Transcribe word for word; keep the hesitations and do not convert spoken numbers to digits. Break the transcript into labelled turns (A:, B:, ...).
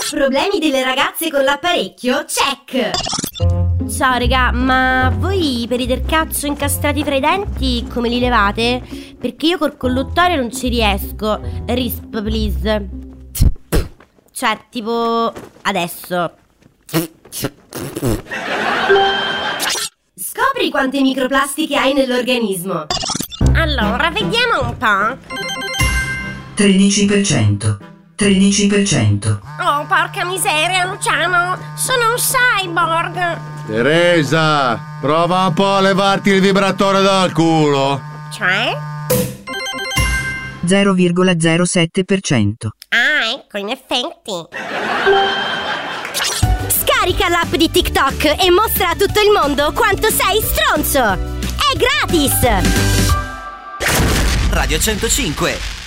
A: Problemi delle ragazze con l'apparecchio? Check!
B: Ciao regà, ma voi per i del cazzo incastrati fra i denti come li levate? Perché io col colluttorio non ci riesco. Risp, please. Cioè, tipo adesso.
A: Scopri quante microplastiche hai nell'organismo.
B: Allora, vediamo un po'.
C: tredici per cento. tredici per cento.
B: Oh, porca miseria, Luciano. Sono un cyborg.
D: Teresa, prova un po' a levarti il vibratore dal culo.
B: Cioè?
C: zero virgola zero sette per cento.
B: Ah, ecco, in effetti.
A: Scarica l'app di TikTok e mostra a tutto il mondo quanto sei stronzo. È gratis!
E: Radio centocinque.